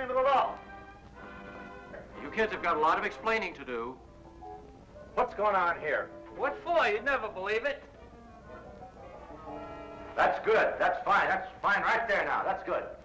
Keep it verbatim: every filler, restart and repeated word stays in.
into it all. You kids have got a lot of explaining to do. What's going on here? What for? You'd never believe it. That's good. That's fine. That's fine right there now. That's good.